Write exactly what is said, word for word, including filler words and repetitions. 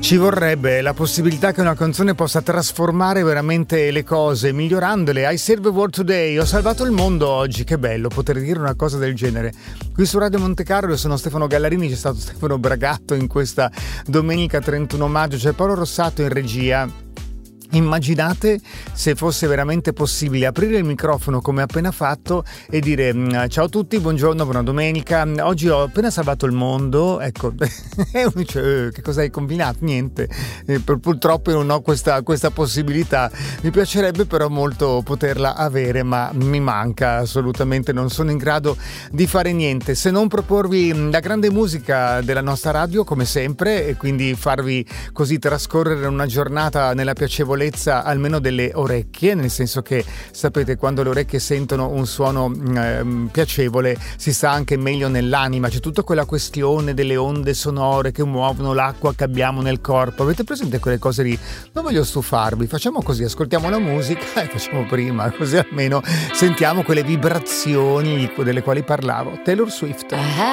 Ci vorrebbe la possibilità che una canzone possa trasformare veramente le cose, migliorandole. I Save the World Today, ho salvato il mondo oggi, che bello poter dire una cosa del genere. Qui su Radio Monte Carlo sono Stefano Gallarini, c'è stato Stefano Bragatto in questa domenica trentuno maggio, c'è Paolo Rossato in regia. Immaginate se fosse veramente possibile aprire il microfono come appena fatto e dire ciao a tutti, buongiorno, buona domenica, oggi ho appena salvato il mondo, ecco, e uno dice eh, che cosa hai combinato? Niente, eh, purtroppo non ho questa, questa possibilità, mi piacerebbe però molto poterla avere, ma mi manca assolutamente, non sono in grado di fare niente se non proporvi la grande musica della nostra radio come sempre e quindi farvi così trascorrere una giornata nella piacevolezza almeno delle orecchie, nel senso che sapete, quando le orecchie sentono un suono eh, piacevole si sta anche meglio nell'anima, c'è tutta quella questione delle onde sonore che muovono l'acqua che abbiamo nel corpo, avete presente quelle cose lì? Non voglio stufarvi, facciamo così, ascoltiamo la musica e facciamo prima, così almeno sentiamo quelle vibrazioni delle quali parlavo. Taylor Swift.